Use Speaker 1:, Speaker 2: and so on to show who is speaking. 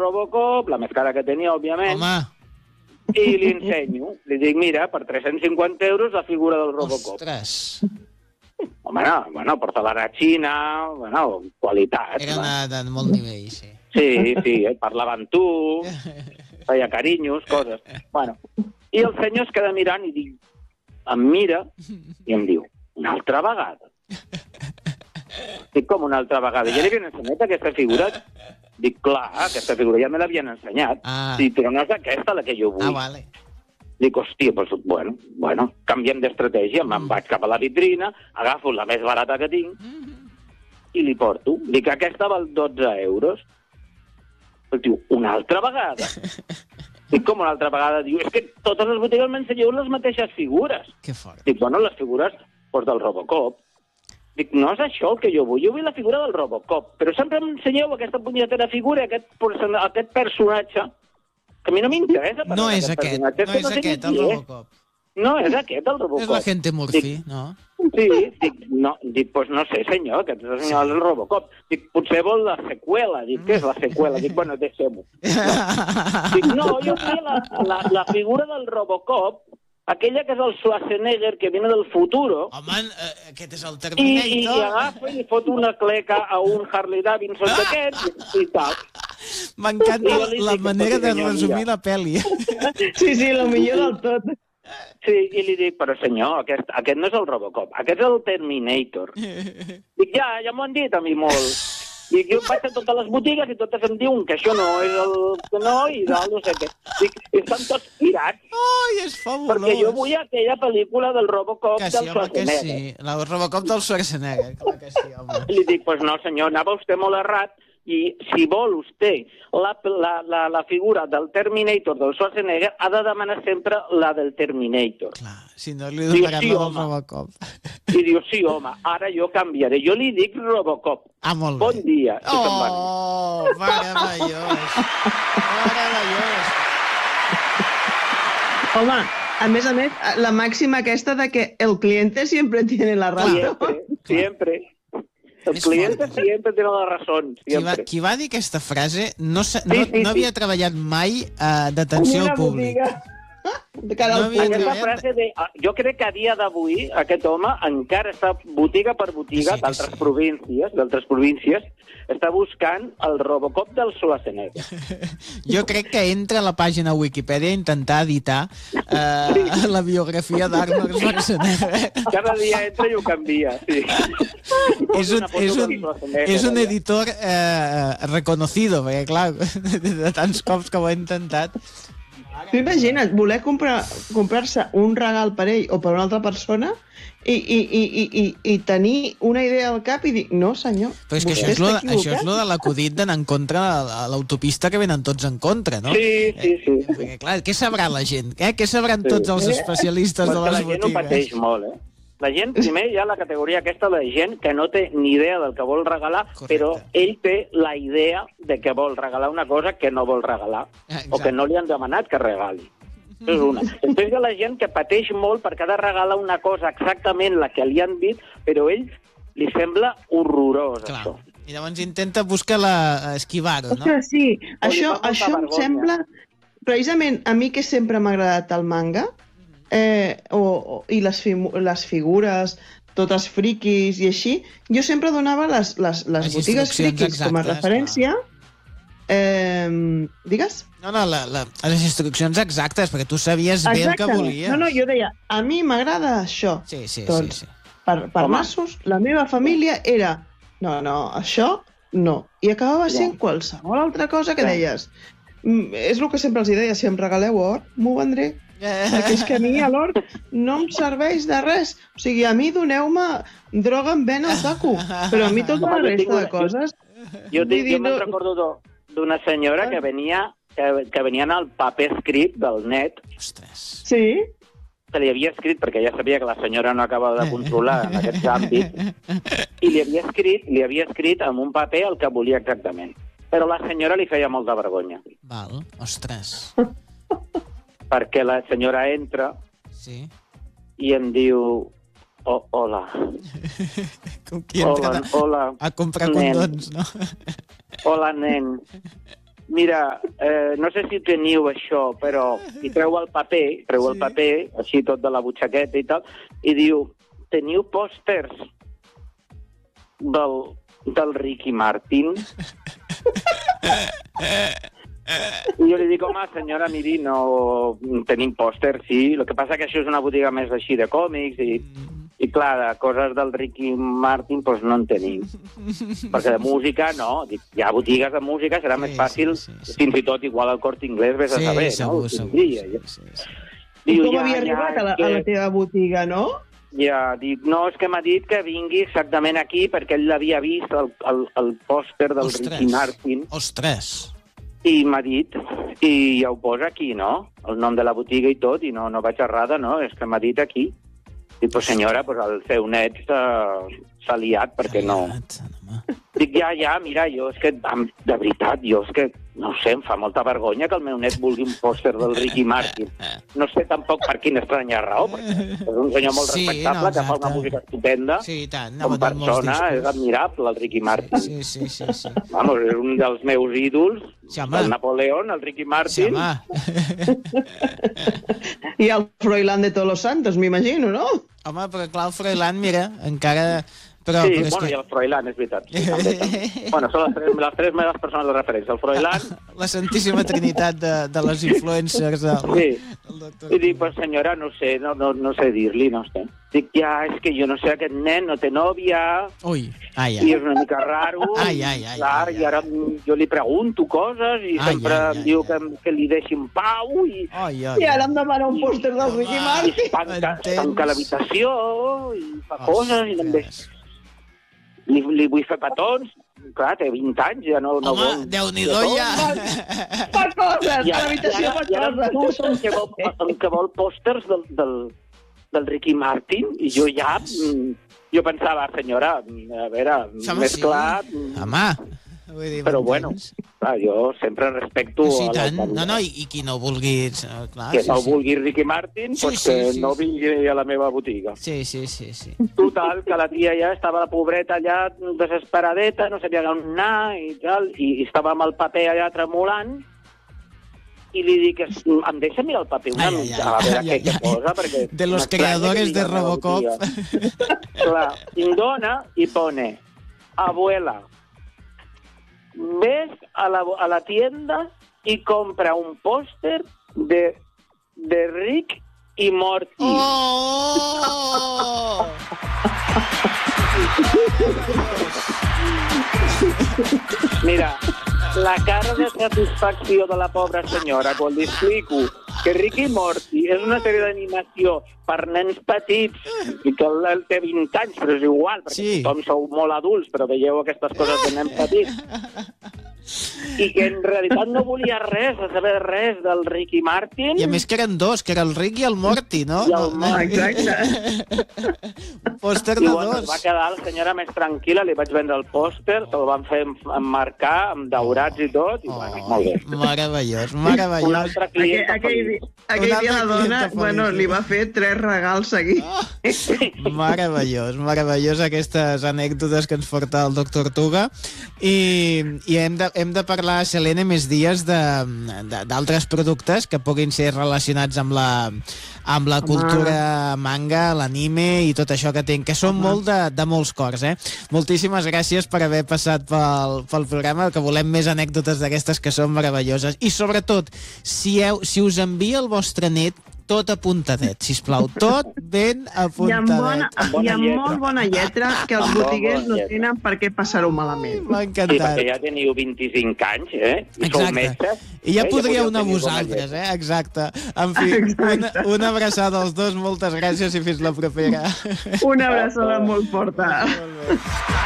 Speaker 1: Robocop, la més cara que tenia, òbviament.
Speaker 2: Home.
Speaker 1: I li ensenyo. Li dic, mira, per 350 euros la figura del Robocop.
Speaker 2: Ostres.
Speaker 1: Home, no, porta-la xina, qualitat.
Speaker 2: Era de molt nivell, sí.
Speaker 1: Sí, parlava amb tu, feia carinyos, coses. Bueno, i el senyor es queda mirant i dic, em mira i em diu, una altra vegada? Dic, com una altra vegada? Ja li havien ensenyat aquesta figura? Dic, clar, aquesta figura ja me l'havien ensenyat. Sí, però no és aquesta la que jo vull.
Speaker 2: Vale.
Speaker 1: Dic, hòstia, doncs, bueno, canviem d'estratègia, me'n vaig cap a la vitrina, agafo la més barata que tinc i li porto. Dic, aquesta val 12 euros. El diu, una altra vegada? Dic, com una altra vegada? Diu, és que totes les botigues m'ensenyeu les mateixes figures.
Speaker 2: Que fort.
Speaker 1: Dic, bueno, les figures del Robocop. Dic, no és això el que jo vull la figura del Robocop, però sempre m'ensenyeu aquesta punyetera figura, aquest personatge, que a mi no m'interessa.
Speaker 2: No és aquest, el Robocop.
Speaker 1: No és aquest, el Robocop.
Speaker 2: És la gente Murphy, no?
Speaker 1: Sí, dic, pues no sé, senyor, aquest és el senyor del Robocop. Dic, potser vol la seqüela. Dic, què és la seqüela? Dic, bueno, deixem-ho. Dic, no, jo vull la figura del Robocop, aquella que és el Schwarzenegger, que viene del futuro.
Speaker 2: Home, aquest és el Terminator.
Speaker 1: I agafa i li fot una cleca a un Harley Davidson d'aquest i tal.
Speaker 2: M'encanta la manera de resumir la pel·li.
Speaker 3: Sí, el millor del tot.
Speaker 1: Sí, i li dic, però senyor, aquest no és el Robocop, aquest és el Terminator. Dic, ja m'ho han dit a mi molt. Dic, jo vaig a totes les botigues i totes em diuen que això no és el que no, i no sé què. Dic, estan tots pirats.
Speaker 2: Ai, és fabulós.
Speaker 1: Perquè jo vull aquella pel·lícula del Robocop del Schwarzenegger.
Speaker 2: Que sí, el Robocop del Schwarzenegger, clar que sí, home.
Speaker 1: Li dic, pues no senyor, anava vostè molt errat, i si vol vostè la figura del Terminator del Schwarzenegger, ha de demanar sempre la del Terminator.
Speaker 2: Clar, si no li donarem la del Robocop.
Speaker 1: I diu, sí, home, ara jo canviaré. Jo li dic Robocop.
Speaker 2: Molt bé.
Speaker 1: Bon dia.
Speaker 2: Oh, meravellós. Meravellós.
Speaker 3: Home, a més, la màxima aquesta de que el cliente siempre tiene la raó.
Speaker 1: Siempre. El cliente siempre tiene la razón.
Speaker 2: Qui va dir aquesta frase no havia treballat mai d'atenció al públic.
Speaker 1: Jo crec que a dia d'avui aquest home encara està botiga per botiga d'altres províncies, està buscant el Robocop del Schwarzenegger.
Speaker 2: Jo crec que entra a la pàgina Wikipedia a intentar editar la biografia d'Arnold Schwarzenegger.
Speaker 1: Cada dia entra i ho canvia, sí.
Speaker 2: És un editor reconocido, perquè clar, de tants cops que ho ha intentat.
Speaker 3: Tu imagina't voler comprar-se un regal per ell o per una altra persona i tenir una idea al cap i dir, no senyor,
Speaker 2: però és que això és lo de l'acudit d'anar en contra a l'autopista que venen tots en contra, no?
Speaker 1: Sí.
Speaker 2: Perquè clar, què sabrà la gent? Què sabran tots els especialistes de les botigues?
Speaker 1: La gent ho pateix molt, La gent, primer, hi ha la categoria aquesta de gent que no té ni idea del que vol regalar, però ell té la idea de que vol regalar una cosa que no vol regalar, o que no li han demanat que regali. Això és una. Després hi ha la gent que pateix molt perquè ha de regalar una cosa exactament la que li han dit, però a ell li sembla horrorós, això.
Speaker 2: I llavors intenta esquivar-ho, no?
Speaker 3: Sí, això em sembla... Precisament, a mi que sempre m'ha agradat el manga, i les figures totes friquis i així, jo sempre donava les botigues friquis com a referència. Digues?
Speaker 2: No, les instruccions exactes, perquè tu sabies bé el que volies.
Speaker 3: No, jo deia, a mi m'agrada això.
Speaker 2: Sí.
Speaker 3: Per nassos, la meva família era no, això no. I acabava sent qualsevol altra cosa que deies. És el que sempre els deia, si em regaleu or, m'ho vendré. Perquè és que a mi l'or no em serveix de res. O sigui, a mi doneu-me droga amb vena al saco, però a mi tota la resta de coses...
Speaker 1: Jo me'n recordo d'una senyora que venia en el paper escrit del net.
Speaker 2: Ostres.
Speaker 3: Sí?
Speaker 1: Que li havia escrit, perquè ja sabia que la senyora no acabava de controlar en aquests àmbits, i li havia escrit amb un paper el que volia exactament. Però la senyora li feia molta vergonya.
Speaker 2: Val, ostres.
Speaker 1: Perquè la senyora entra i em diu, hola.
Speaker 2: Com qui entra
Speaker 1: hola,
Speaker 2: a comprar condons, no?
Speaker 1: Hola, nen. Mira, no sé si teniu això, però hi treu el paper, així tot de la butxaqueta i tal, i diu, teniu pòsters del Ricky Martin? I jo li dic, home, senyora, miri, no tenim pòsters, sí, el que passa que això és una botiga més així de còmics i clar, de coses del Ricky Martin doncs no en tenim. Perquè de música, no. Hi ha botigues de música, serà més fàcil, fins i tot igual al Corte Inglés, vés a saber, no?
Speaker 2: Segur.
Speaker 3: I com havia arribat a la teva botiga, no?
Speaker 1: Ja, dic, no, és que m'ha dit que vingui exactament aquí perquè ell l'havia vist, el pòster del Ricky Martin.
Speaker 2: Ostres!
Speaker 1: I m'ha dit, i ja ho posa aquí, no? El nom de la botiga i tot, i no vaig errada, no? És que m'ha dit aquí. Dic, pues senyora, pues el seu net s'ha liat, perquè no... Dic, ja, mira, jo és que, de veritat, jo és que, no sé, em fa molta vergonya que el meu net vulgui un pòster del Ricky Martin. No sé tampoc per quina estranya raó, perquè és un senyor molt respectable, que fa una música estupenda.
Speaker 2: Sí, tant.
Speaker 1: Com persona, és admirable, el Ricky Martin.
Speaker 2: Sí.
Speaker 1: Vamos, és un dels meus ídols, el Napoleón, el Ricky Martin.
Speaker 3: I el Froilán de Todos los Santos, m'imagino, no?
Speaker 2: Home, però clar, el Froilán, mira, encara...
Speaker 1: Sí, bueno, i el Froilán, és veritat. Sí, bueno, són les tres meves persones de referència. El Froilán...
Speaker 2: La Santíssima Trinitat de les influencers.
Speaker 1: Sí. I dic, pues senyora, no sé dir-li, no sé. Dic, ja, és que jo no sé, aquest nen no té nòvia...
Speaker 2: Ui, ai.
Speaker 1: I és una mica raro.
Speaker 2: Ai.
Speaker 1: Clar, i ara jo li pregunto coses i sempre em diu que li deixi en pau i...
Speaker 3: I ara em demana un pòster del Ricky Martin.
Speaker 1: Tanca l'habitació i fa coses i em deixa... Li vull fer petons, clar, té 20 anys, ja no vol...
Speaker 2: Home, Déu-n'hi-do ja!
Speaker 3: Fa coses, a l'habitació fa coses.
Speaker 1: I que vol pòsters del Ricky Martin, i jo ja... Jo pensava, senyora, a veure, més clar...
Speaker 2: Home, vull dir...
Speaker 1: Però bueno, clar, jo sempre respecto...
Speaker 2: Sí, tant. No, i qui no vulgui...
Speaker 1: Que no vulgui Ricky Martin, doncs que no vingui a la meva botiga.
Speaker 2: Sí.
Speaker 1: Total, que la tia ja estava la pobreta allà desesperadeta, no sabia on anar i tal, i estava amb el paper allà tremolant, i li dic, em deixa mirar el paper una mica, a veure què posa, perquè...
Speaker 2: De los creadores de Robocop.
Speaker 1: Clar, i em dona i pone, abuela, ves a la tienda y compra un póster de Rick y Morty.
Speaker 2: ¡Oh!
Speaker 1: Mira, la cara de satisfacció de la pobra senyora quan li explico que Rick i Morty és una sèrie d'animació per nens petits i que ell té 20 anys, però és igual, perquè tothom sou molt adults, però veieu aquestes coses de nens petits. I que en realitat no volia saber res del Ricky Martin.
Speaker 2: I a més que eren dos, que era el Rick i el Morty, no?
Speaker 1: I el Morty.
Speaker 3: Exacte.
Speaker 2: Un pòster de dos.
Speaker 1: Va quedar la senyora més tranquil·la, li vaig vendre el pòster, se'l van fer emmarcar, amb daurats i tot, i bueno, molt bé.
Speaker 2: Meravellós.
Speaker 1: Un altre client
Speaker 3: aquell dia la dona, bueno, li va fer 3 regals seguits.
Speaker 2: Meravellós aquestes anècdotes que ens porta el doctor Tuga. I hem de parlar, Selene, més dies d'altres productes que puguin ser relacionats amb la cultura manga, l'anime i tot això que tenen, que són molt de molts cors, eh? Moltíssimes gràcies per haver passat pel programa, que volem més anècdotes d'aquestes que són meravelloses. I sobretot, si us envia el vostre net, tot apuntadet, sisplau. Tot ben apuntadet.
Speaker 3: I amb molt bona lletra, que els botiguers no tenen per què passar-ho malament.
Speaker 2: M'ha encantat.
Speaker 1: Sí, perquè ja teniu 25 anys, I sou metges.
Speaker 2: I ja podríeu anar vosaltres, Exacte. En fi, una abraçada als dos, moltes gràcies i fins la propera.
Speaker 3: Una abraçada molt forta.
Speaker 2: Molt bé.